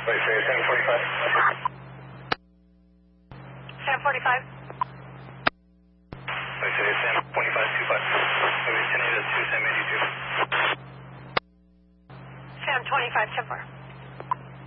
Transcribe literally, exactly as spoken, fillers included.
Wait, say Sam forty-five. Sam forty-five. Wait, say Sam twenty-five two five. Maybe ten eight two, Sam eighty-two. Sam twenty-five, ten four.